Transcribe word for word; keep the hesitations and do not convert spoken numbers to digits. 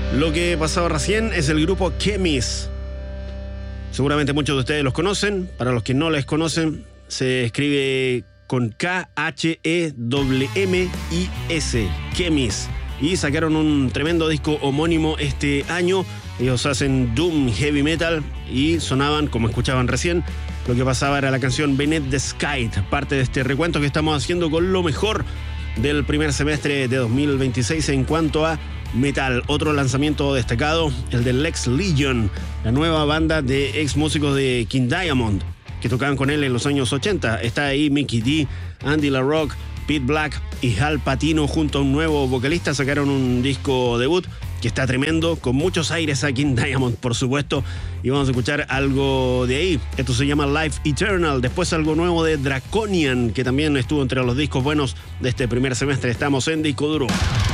Lo que pasaba recién es el grupo Kemis. Seguramente muchos de ustedes los conocen. Para los que no les conocen, se escribe con K H E M M I S, Kemis. Y sacaron un tremendo disco homónimo este año. Ellos hacen doom heavy metal y sonaban, como escuchaban recién, lo que pasaba era la canción Beneath the Sky, parte de este recuento que estamos haciendo con lo mejor del primer semestre de dos mil veintiséis en cuanto a metal. Otro lanzamiento destacado, el de Lex Legion, la nueva banda de ex músicos de King Diamond, que tocaban con él en los años ochenta. Está ahí Mickey D, Andy LaRocque, Pete Black y Hal Patino junto a un nuevo vocalista. Sacaron un disco debut que está tremendo, con muchos aires a King Diamond, por supuesto, y vamos a escuchar algo de ahí. Esto se llama Life Eternal. Después algo nuevo de Draconian, que también estuvo entre los discos buenos de este primer semestre. Estamos en Disco Duro.